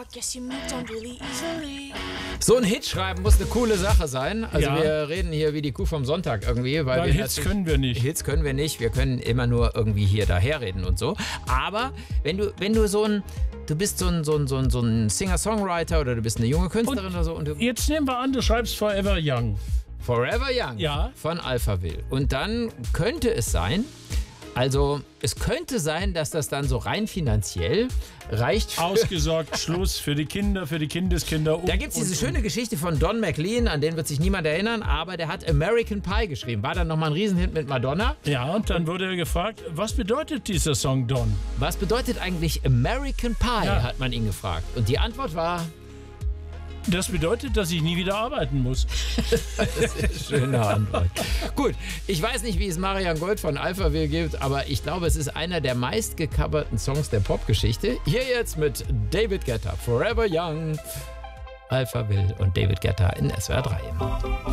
So ein Hit schreiben muss eine coole Sache sein. Also wir reden hier wie die Kuh vom Sonntag irgendwie. Weil Hits können wir nicht. Hits können wir nicht. Wir können immer nur irgendwie hier daherreden und so. Aber wenn du so ein... Du bist so ein Singer-Songwriter oder du bist eine junge Künstlerin oder so. Und jetzt nehmen wir an, du schreibst Forever Young. Forever Young von Alphaville. Und dann könnte es sein, dass das dann so rein finanziell reicht. Ausgesorgt, Schluss für die Kinder, für die Kindeskinder. Da gibt es diese schöne Geschichte von Don McLean, an den wird sich niemand erinnern, aber der hat American Pie geschrieben. War dann nochmal ein Riesenhit mit Madonna. Ja, und dann wurde er gefragt, was bedeutet dieser Song, Don? Was bedeutet eigentlich American Pie, hat man ihn gefragt. Und die Antwort war... Das bedeutet, dass ich nie wieder arbeiten muss. Das ist eine schöne Antwort. Gut, ich weiß nicht, wie es Marian Gold von Alphaville gibt, aber ich glaube, es ist einer der meistgecoverten Songs der Popgeschichte. Hier jetzt mit David Guetta, Forever Young, Alphaville und David Guetta in SWR 3.